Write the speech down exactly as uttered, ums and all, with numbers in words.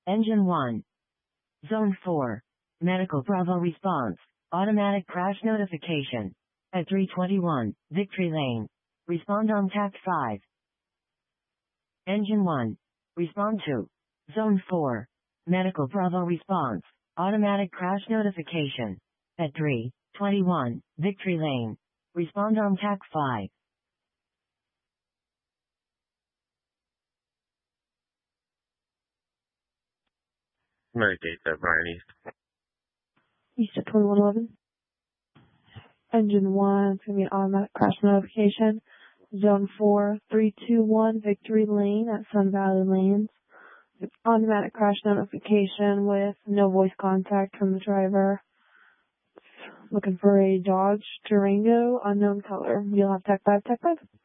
Engine one. Zone four. Medical Bravo response. Automatic crash notification. At three twenty-one, Victory Lane. Respond on T A C five. Engine one. Respond to. Zone four. Medical Bravo response. Automatic crash notification. At three twenty-one, Victory Lane. Respond on T A C five. Mary Gates at Brian East. East at twenty-one eleven. Engine one, it's going to be an automatic crash notification. Zone four, three two one, Victory Lane at Sun Valley Lanes. Automatic crash notification with no voice contact from the driver. Looking for a Dodge Durango, unknown color. You'll have T A C five, T A C five.